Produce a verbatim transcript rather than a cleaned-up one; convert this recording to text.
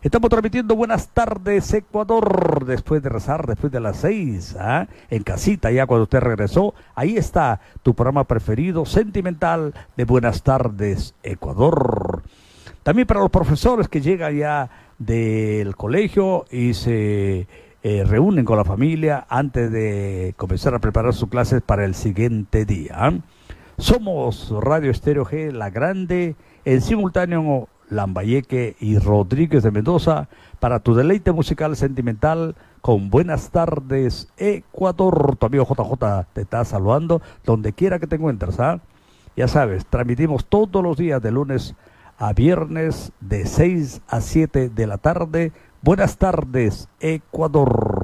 Estamos transmitiendo Buenas Tardes Ecuador, después de rezar, después de las seis, ¿ah? En casita ya cuando usted regresó, ahí está tu programa preferido, sentimental, de Buenas Tardes Ecuador. También para los profesores que llegan ya del colegio y se eh, reúnen con la familia antes de comenzar a preparar sus clases para el siguiente día, ¿ah? Somos Radio Estéreo G, La Grande, en simultáneo Lambayeque y Rodríguez de Mendoza, para tu deleite musical sentimental con Buenas Tardes Ecuador. Tu amigo J J te está saludando donde quiera que te encuentres, ¿ah? Ya sabes, transmitimos todos los días de lunes a viernes de seis a siete de la tarde. Buenas Tardes Ecuador.